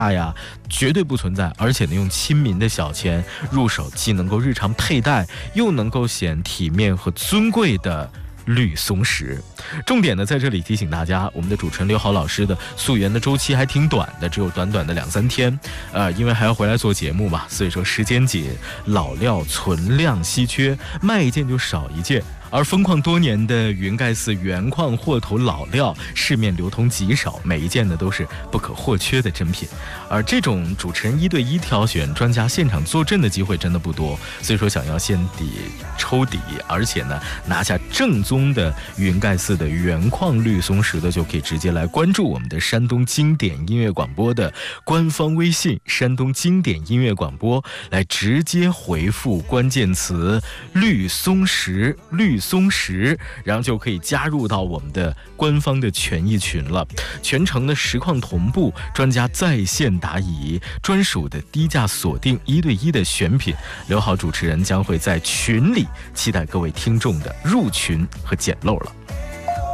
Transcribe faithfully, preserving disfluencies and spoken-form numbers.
呀，绝对不存在，而且呢，用亲民的小钱入手，既能够日常佩戴，又能够显体面和尊贵的绿松石。重点呢，在这里提醒大家，我们的主持人刘豪老师的溯源的周期还挺短的，只有短短的两三天。呃，因为还要回来做节目嘛，所以说时间紧，老料存量稀缺，卖一件就少一件。而风矿多年的云盖寺原矿货头老料市面流通极少，每一件呢都是不可或缺的珍品。而这种主持人一对一挑选、专家现场坐镇的机会真的不多，所以说想要先底抽底，而且呢拿下正宗的云盖寺的原矿绿松石的，就可以直接来关注我们的山东经典音乐广播的官方微信山东经典音乐广播，来直接回复关键词绿松石绿松石，然后就可以加入到我们的官方的权益群了。全程的实况同步，专家在线答疑，专属的低价锁定一对一的选品。刘豪主持人将会在群里期待各位听众的入群和捡漏了。